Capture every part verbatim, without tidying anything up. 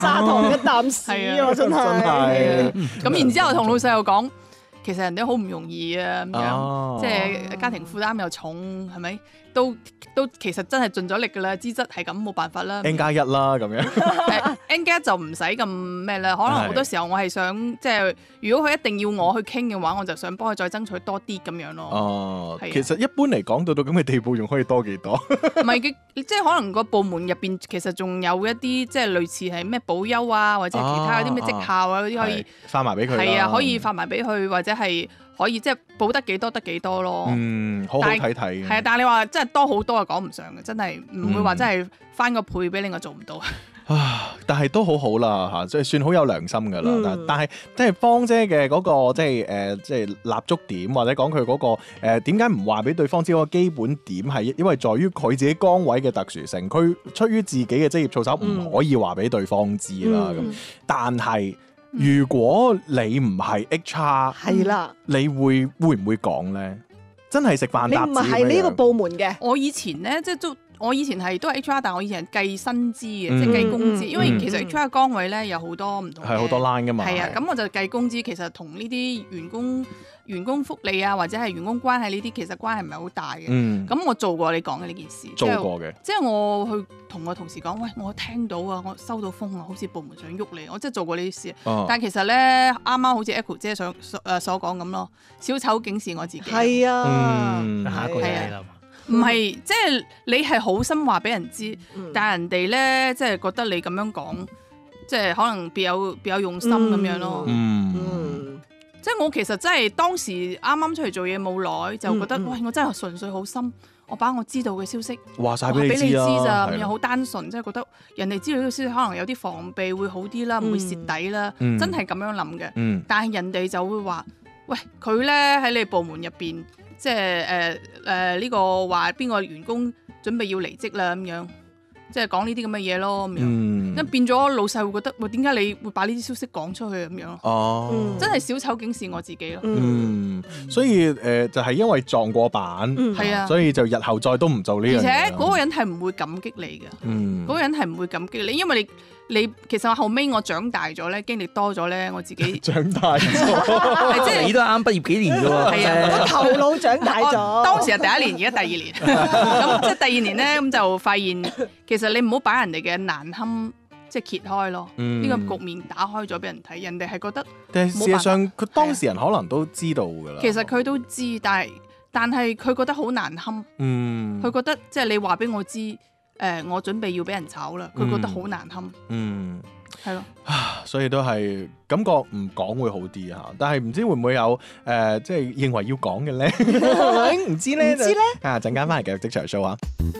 砂糖一啖屎啊！真係。 咁然之後同老細又講。其實人哋好唔容易啊，咁樣、哦、即係家庭負擔又重，係咪？都都其實真係盡咗力㗎啦，資質係咁冇辦法啦。 N 加一啦咁樣 ，N 加一就唔使咁咩啦。可能好多時候我係想即係，如果佢一定要我去傾嘅話，我就想幫佢再爭取多啲咁樣咯。 哦，其實一般嚟講到到咁嘅地步，仲可以多幾多？ 唔係嘅，即係可能個部門入邊其實仲有一啲即係類似係咩保休啊，或者其他嗰啲咩績效啊嗰啲可以發埋俾佢。 係啊，可以發埋俾佢，或者係。可以即係補得幾多得幾多咯， 嗯，好好睇睇嘅。 係啊，但係你話真係多好多啊，講唔上嘅，真係唔會話真係翻個倍俾你，我做唔到。 啊！但係都好好啦嚇，即係算好有良心㗎啦。嗯、但係即係芳姐嘅嗰、嗰個即係誒即係立足點，或者講佢嗰個誒點解唔話俾對方知嗰個基本點係因為在於佢自己崗位嘅特殊性，佢出於自己嘅職業操守唔可以話俾對方知啦。咁、嗯、但係。如果你唔係 H R， 係啦， 你會會唔會講咧？真係食飯搭子。 你唔係呢個部門嘅。 我以前咧，即係都我以前係都係 H R， 但係我以前係計薪資嘅，嗯、即係計工資。嗯、因為其實 H R 崗位咧有好多唔同嘅， 係好多 line 噶嘛。 係啊，咁我就計工資，其實同呢啲員工。員工福利啊，或者係員工關係呢啲，其實關係唔係好大嘅。咁、嗯、我做過你講嘅呢件事， 做過嘅。 即係我去同我同事講，喂，我聽到啊，我收到風啊，好似部門想喐你，我真係做過呢啲事。哦、但係其實咧，啱啱好似 Echo 姐所誒所講咁咯，小丑竟是我自己。 係啊， 嗯、下一個係你啦。 唔係，即係你係好心話俾人知，嗯、但係人哋咧，即係覺得你咁樣講，即係可能別有別有用心咁樣咯。 嗯。 嗯嗯即係我其實真係當時啱啱出嚟做嘢冇耐，就覺得、嗯嗯、喂，我真係純粹好心，我把我知道嘅消息話晒俾你知咋，又好單純，即係覺得人哋知道呢個消息可能有啲防備會好啲啦，唔、嗯、會蝕底啦，嗯、真係咁樣諗嘅。嗯、但係人哋就會話，喂，佢咧喺你部門入邊，即係誒誒呢個話邊個員工準備要離職啦咁樣。即係講呢啲咁嘅嘢咯，咁樣，咁、嗯、變咗老細會覺得，喂，點解你會把呢啲消息講出去咁樣？哦，嗯、真係小丑竟是我自己咯。 嗯，所以誒、呃、就係、是、因為撞過板，係、嗯、啊，所以就日後再都唔做呢樣嘢。而且嗰個人係唔會感激你嘅，嗯，嗰個人係唔會感激你，因為你。你其實後尾我長大咗咧，經歷多咗咧，我自己長大咗， 即係你都啱畢業幾年啫喎， 係啊， 我頭腦長大咗。 當時係第一年，而家第二年，咁即係第二年咧，咁就發現其實你唔好把人哋嘅難堪即係揭開咯，呢、嗯、個局面打開咗俾人睇，人哋係覺得。 但係事實上，佢當事人可能都知道㗎啦。 其實佢都知，但係但係佢覺得好難堪，嗯，佢覺得即係你話俾我知。誒、呃，我準備要俾人炒啦，佢覺得好難堪，嗯，係咯， 所以都係感覺唔講會好啲嚇，但係唔知會唔會有誒、呃，即係認為要講嘅咧？唔知咧，唔知咧，啊，陣間翻嚟繼續職場 show 啊！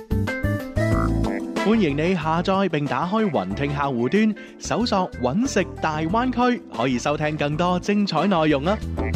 歡迎你下載並打開雲聽客戶端，搜索揾食大灣區，可以收聽更多精彩內容啊！